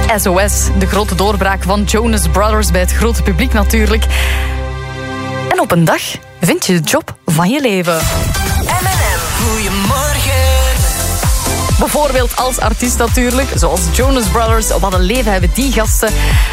SOS, de grote doorbraak van Jonas Brothers bij het grote publiek natuurlijk. En op een dag vind je de job van je leven. M&M, goedemorgen. Bijvoorbeeld als artiest natuurlijk, zoals Jonas Brothers. Wat een leven hebben die gasten.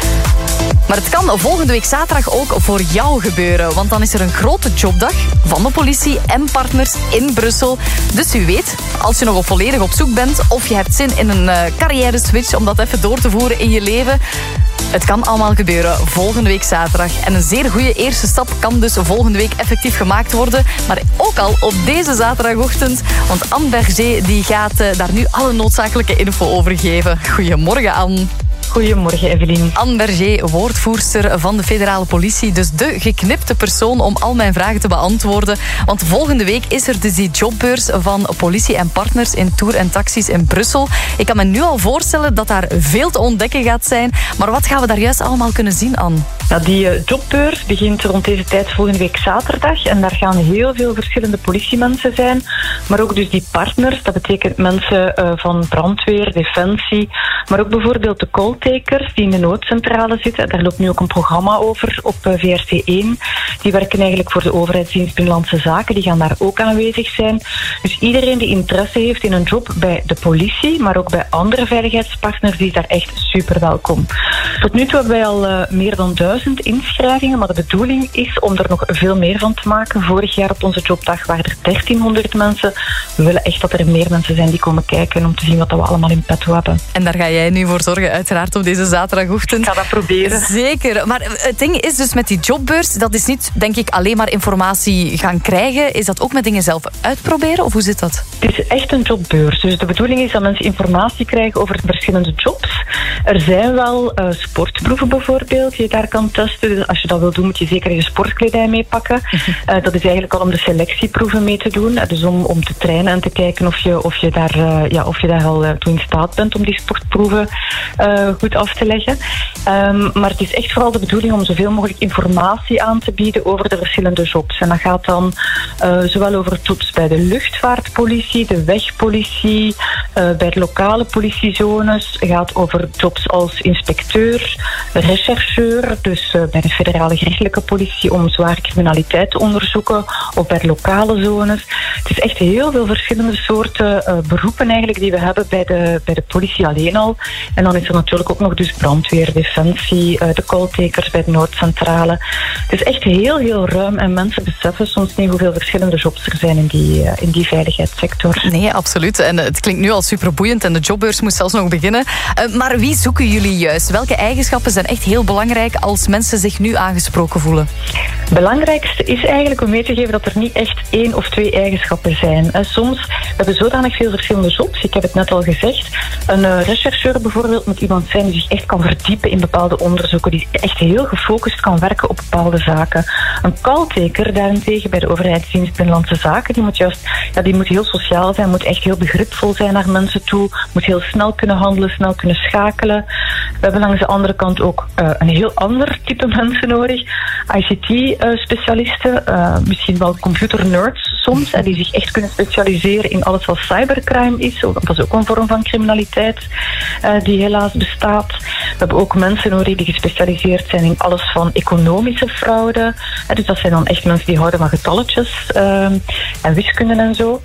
Maar het kan volgende week zaterdag ook voor jou gebeuren. Want dan is er een grote jobdag van de politie en partners in Brussel. Dus u weet, als je nog volledig op zoek bent of je hebt zin in een carrière switch om dat even door te voeren in je leven. Het kan allemaal gebeuren volgende week zaterdag. En een zeer goede eerste stap kan dus volgende week effectief gemaakt worden. Maar ook al op deze zaterdagochtend. Want Anne Berger die gaat daar nu alle noodzakelijke info over geven. Goedemorgen, Anne. Goedemorgen, Evelien. Anne Berger, woordvoerster van de federale politie. Dus de geknipte persoon om al mijn vragen te beantwoorden. Want volgende week is er dus die jobbeurs van politie en partners in Tour en Taxis in Brussel. Ik kan me nu al voorstellen dat daar veel te ontdekken gaat zijn. Maar wat gaan we daar juist allemaal kunnen zien, Anne? Ja, die jobbeurs begint rond deze tijd volgende week zaterdag. En daar gaan heel veel verschillende politiemensen zijn. Maar ook dus die partners. Dat betekent mensen van brandweer, defensie. Maar ook bijvoorbeeld de calltakers die in de noodcentrale zitten. Daar loopt nu ook een programma over op VRT1. Die werken eigenlijk voor de overheidsdienst Binnenlandse Zaken. Die gaan daar ook aanwezig zijn. Dus iedereen die interesse heeft in een job bij de politie, maar ook bij andere veiligheidspartners, die is daar echt super welkom. Tot nu toe hebben wij al meer dan 1000 inschrijvingen, maar de bedoeling is om er nog veel meer van te maken. Vorig jaar op onze jobdag waren er 1300 mensen. We willen echt dat er meer mensen zijn die komen kijken om te zien wat we allemaal in petto hebben. En daar ga jij nu voor zorgen, uiteraard, op deze zaterdagochtend. Ik ga dat proberen. Zeker. Maar het ding is dus met die jobbeurs, dat is niet, denk ik, alleen maar informatie gaan krijgen. Is dat ook met dingen zelf uitproberen, of hoe zit dat? Het is echt een jobbeurs. Dus de bedoeling is dat mensen informatie krijgen over verschillende jobs. Er zijn wel sportproeven bijvoorbeeld die je daar kan testen. Dus als je dat wil doen, moet je zeker je sportkledij meepakken. Dat is eigenlijk al om de selectieproeven mee te doen. Dus om te trainen en te kijken of je daar al toe in staat bent om die sportproeven goed af te leggen. Maar het is echt vooral de bedoeling om zoveel mogelijk informatie aan te bieden over de verschillende jobs. En dat gaat dan zowel over jobs bij de luchtvaartpolitie, de wegpolitie, bij de lokale politiezones. Het gaat over jobs als inspecteur, rechercheur, dus bij de federale gerechtelijke politie om zware criminaliteit te onderzoeken, of bij de lokale zones. Het is echt heel veel verschillende soorten beroepen eigenlijk die we hebben bij de politie alleen al. En dan is er natuurlijk ook nog dus brandweer, defensie, de calltakers bij de noodcentrale. Het is echt heel, heel ruim en mensen beseffen soms niet hoeveel verschillende jobs er zijn in die veiligheidssector. Nee, absoluut. En het klinkt nu al superboeiend en de jobbeurs moet zelfs nog beginnen. Maar wie zoeken jullie juist? Welke eigenschappen zijn echt heel belangrijk als mensen zich nu aangesproken voelen? Het belangrijkste is eigenlijk om mee te geven dat er niet echt 1 of 2 eigenschappen zijn. Soms hebben we zodanig veel verschillende jobs. Ik heb het net al gezegd. Een rechercheur bijvoorbeeld moet iemand zijn die zich echt kan verdiepen in bepaalde onderzoeken. Die echt heel gefocust kan werken op bepaalde zaken. Een calltaker daarentegen bij de overheidsdienst Binnenlandse Zaken, die moet heel sociaal zijn, moet echt heel begripvol zijn naar mensen toe, moet heel snel kunnen handelen, snel kunnen schakelen. We hebben langs de andere kant ook een heel ander type mensen nodig. ICT-specialisten, misschien wel computernerds soms, die zich echt kunnen specialiseren in alles wat cybercrime is. Dat is ook een vorm van criminaliteit die helaas bestaat. We hebben ook mensen nodig die gespecialiseerd zijn in alles van economische fraude. Dus dat zijn dan echt mensen die houden van getalletjes en wiskunde en zo.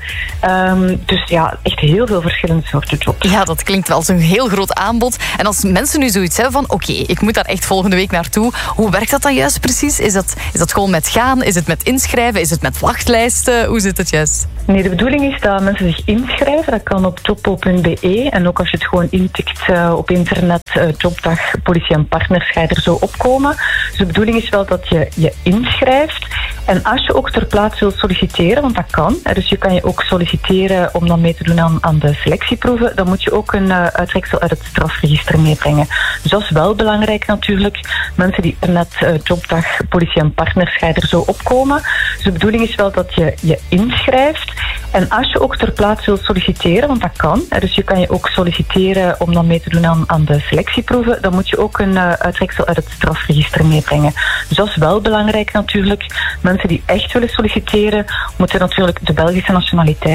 Dus ja, echt heel veel verschillende soorten jobs. Ja, dat klinkt wel zo'n heel groot aanbod. En als mensen nu zoiets hebben van, oké, ik moet daar echt volgende week naartoe. Hoe werkt dat dan juist precies? Is dat gewoon met gaan? Is het met inschrijven? Is het met wachtlijsten? Hoe zit het juist? Nee, de bedoeling is dat mensen zich inschrijven. Dat kan op jobpo.be. En ook als je het gewoon intikt op internet, jobdag, politie en partners, ga je er zo opkomen. Dus de bedoeling is wel dat je je inschrijft. En als je ook ter plaatse wilt solliciteren, want dat kan. Dus je kan je ook solliciteren om dan mee te doen aan de selectieproeven. Dan moet je ook een uittreksel uit het strafregister meebrengen. Dus dat is wel belangrijk natuurlijk. Mensen die net jobdag, politie en partners, ga je er zo opkomen. Dus de bedoeling is wel dat je je inschrijft. En als je ook ter plaatse wilt solliciteren, want dat kan. Dus je kan je ook solliciteren om dan mee te doen aan de selectieproeven. Dan moet je ook een uittreksel uit het strafregister meebrengen. Dus dat is wel belangrijk natuurlijk. Mensen die echt willen solliciteren, moeten natuurlijk de Belgische nationaliteit